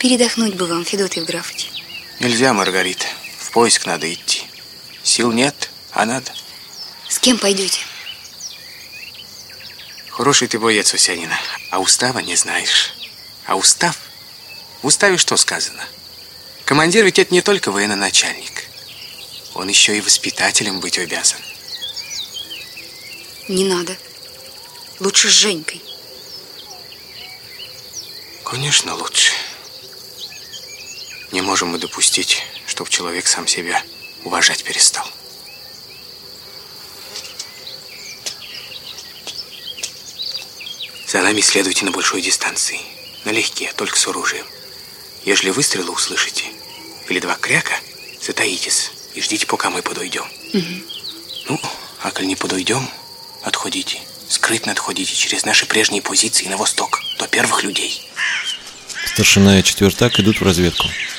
Передохнуть бы вам, Федот Евграфович. Нельзя, Маргарита. В поиск надо идти. Сил нет, а надо. С кем пойдете? Хороший ты боец, Усянина, а устава не знаешь. А устав? В уставе что сказано? Командир ведь это не только военачальник. Он еще и воспитателем быть обязан. Не надо. Лучше с Женькой. Конечно, лучше. Не можем мы допустить, чтобы человек сам себя уважать перестал. За нами следуйте на большой дистанции. Налегке, только с оружием. Ежели выстрелы услышите, или два кряка, затаитесь и ждите, пока мы подойдем. Ну, а коль не подойдем, отходите. Скрытно отходите через наши прежние позиции на восток, до первых людей. Старшина и четвертак идут в разведку.